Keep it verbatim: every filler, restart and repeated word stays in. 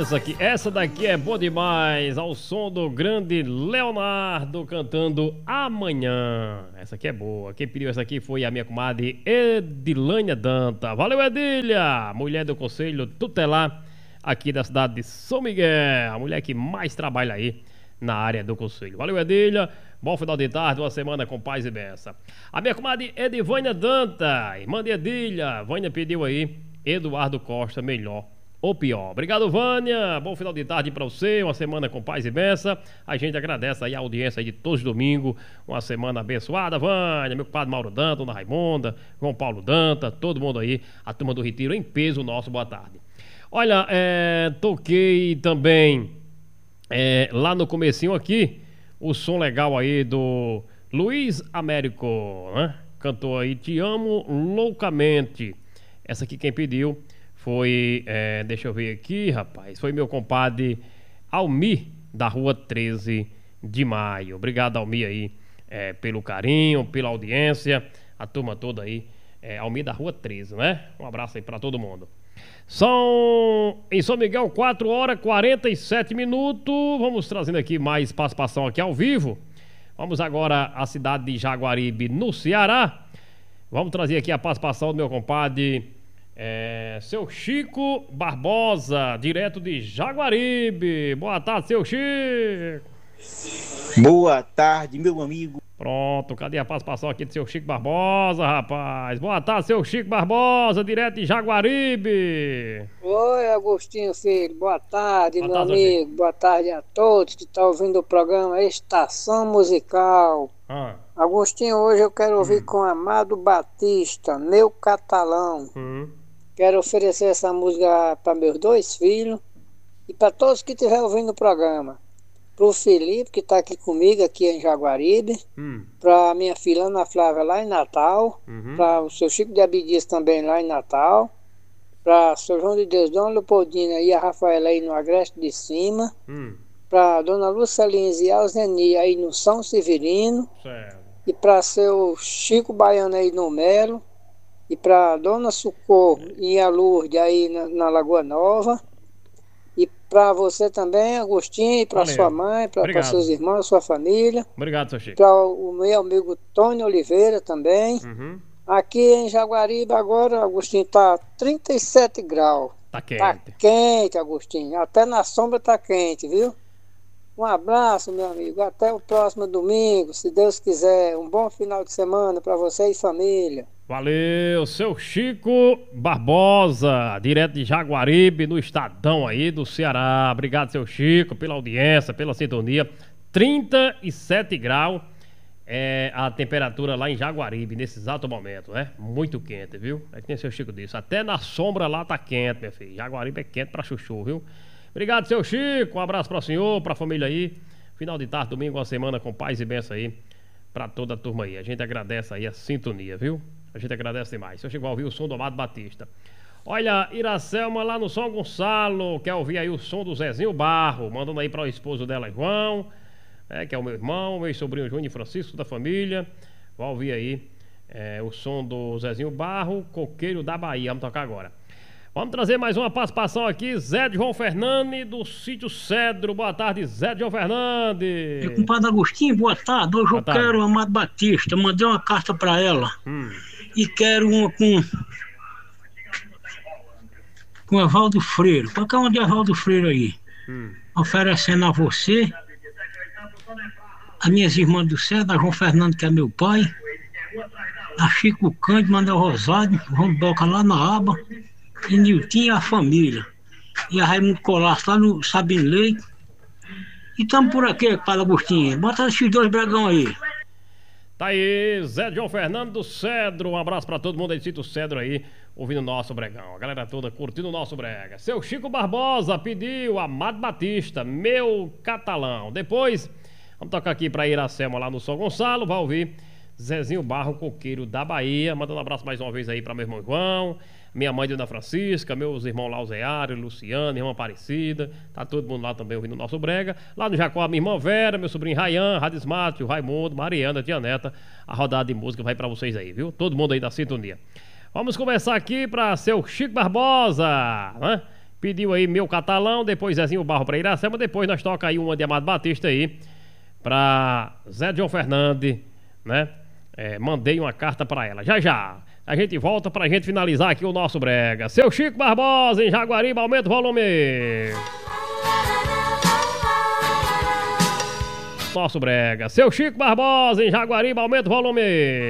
Olha essa aqui, essa daqui é boa demais, ao som do grande Leonardo cantando Amanhã. Essa aqui é boa, quem pediu essa aqui foi a minha comadre Edilânia Danta. Valeu, Edília, mulher do Conselho Tutelar aqui da cidade de São Miguel, a mulher que mais trabalha aí na área do Conselho. Valeu, Edília, bom final de tarde, uma semana com paz e benção. A minha comadre Edivânia Danta, irmã de Edília, Vânia pediu aí Eduardo Costa, Melhor ou Pior. Obrigado, Vânia. Bom final de tarde pra você. Uma semana com paz e benção. A gente agradece aí a audiência aí de todos os domingos. Uma semana abençoada, Vânia. Meu padre Mauro Danta, Dona Raimonda, João Paulo Danta, todo mundo aí. A turma do Retiro em peso nosso. Boa tarde. Olha, é, toquei também é, lá no comecinho aqui o som legal aí do Luiz Américo, né? Cantou aí Te Amo Loucamente. Essa aqui quem pediu foi, é, deixa eu ver aqui, rapaz, foi meu compadre Almir, da rua treze de maio. Obrigado, Almir, aí, é, pelo carinho, pela audiência, a turma toda aí, é, Almir da rua treze, né? Um abraço aí pra todo mundo. São, em São Miguel, quatro horas e quarenta e sete minutos, vamos trazendo aqui mais participação aqui ao vivo. Vamos agora à cidade de Jaguaribe, no Ceará. Vamos trazer aqui a participação do meu compadre É, seu Chico Barbosa, direto de Jaguaribe. Boa tarde, seu Chico. Boa tarde, meu amigo. Pronto, cadê a participação aqui do seu Chico Barbosa, rapaz? Boa tarde, seu Chico Barbosa, direto de Jaguaribe. Oi, Agostinho Filho, boa tarde, boa meu tarde, amigo. Filho. Boa tarde a todos que estão ouvindo o programa Estação Musical. Ah. Agostinho, hoje eu quero ouvir hum. com Amado Batista, Meu Catalão. Hum. Quero oferecer essa música para meus dois filhos e para todos que estiverem ouvindo o programa. Para o Felipe, que está aqui comigo, aqui em Jaguaribe. Hum. Para minha filha Ana Flávia, lá em Natal. Uhum. Para o seu Chico de Abidias também, lá em Natal. Para o seu João de Deus, Dona Leopoldina e a Rafaela aí no Agreste de Cima. Hum. Para Dona Lúcia Lins e a Alzeni aí no São Severino. Certo. E para seu Chico Baiano aí no Melo. E para Dona Socorro e a Lourdes aí na, na Lagoa Nova. E para você também, Agostinho, e para sua mãe, para seus irmãos, sua família. Obrigado, seu Chico. Para o meu amigo Tony Oliveira também. Uhum. Aqui em Jaguaribe agora, Agostinho, tá trinta e sete graus. Tá quente. Tá quente, Agostinho. Até na sombra tá quente, viu? Um abraço, meu amigo. Até o próximo domingo, se Deus quiser. Um bom final de semana para você e família. Valeu, seu Chico Barbosa, direto de Jaguaribe, no Estadão aí do Ceará. Obrigado, seu Chico, pela audiência, pela sintonia. trinta e sete graus é a temperatura lá em Jaguaribe, nesse exato momento, né? Muito quente, viu? É que nem seu Chico disse. Até na sombra lá tá quente, meu filho. Jaguaribe é quente pra chuchu, viu? Obrigado, seu Chico. Um abraço para o senhor, para a família aí. Final de tarde, domingo, uma semana com paz e bênção aí para toda a turma aí. A gente agradece aí a sintonia, viu? A gente agradece demais. Seu Chico vai ouvir o som do Amado Batista. Olha, Iracelma lá no São Gonçalo, quer ouvir aí o som do Zezinho Barro, mandando aí para o esposo dela, João, é, que é o meu irmão, meu sobrinho João e Francisco da família. Vai ouvir aí é, o som do Zezinho Barro, Coqueiro da Bahia. Vamos tocar agora. Vamos trazer mais uma participação aqui, Zé de João Fernandes, do sítio Cedro. Boa tarde, Zé de João Fernandes. Meu compadre Agostinho, boa tarde. Hoje boa eu tarde. quero a Amado Batista. Mandei uma carta pra ela. Hum. E quero uma com com Evaldo Freire. Pra cá onde é Evaldo Freire aí? Hum. Oferecendo a você, as minhas irmãs do Cedro, a João Fernandes, que é meu pai, a Chico Cândido, Manuel Rosário, João Doca lá na aba, e Nilton e a família. E a Raimundo Colasso lá no Sabino Leite. E estamos por aqui, Paulo Agostinho. Bota esses dois bregão aí. Tá aí, Zé João Fernando do Cedro. Um abraço pra todo mundo aí do sítio Cedro aí, ouvindo o nosso bregão. A galera toda curtindo o nosso brega. Seu Chico Barbosa pediu Amado Batista, Meu Catalão. Depois, vamos tocar aqui pra Iracelma lá no São Gonçalo. Vai ouvir Zezinho Barro, Coqueiro da Bahia. Mandando um abraço mais uma vez aí pra meu irmão João, minha mãe Dona Francisca, meus irmãos lá, o Zeário, Luciano, irmã Aparecida, tá todo mundo lá também ouvindo o nosso brega. Lá no Jacó, minha irmã Vera, meu sobrinho Rayan, Radismate, o Raimundo, Mariana, Tia Neta. A rodada de música vai pra vocês aí, viu? Todo mundo aí da sintonia. Vamos começar aqui pra seu Chico Barbosa, né? Pediu aí Meu Catalão, depois Zezinho Barro pra Iracema, depois nós toca aí uma de Amado Batista aí, pra Zé João Fernandes, né? É, mandei uma carta pra ela. Já já, a gente volta pra gente finalizar aqui o nosso brega. Seu Chico Barbosa, em Jaguaribe, aumenta o volume. Nosso brega. Seu Chico Barbosa, em Jaguaribe, aumenta o volume.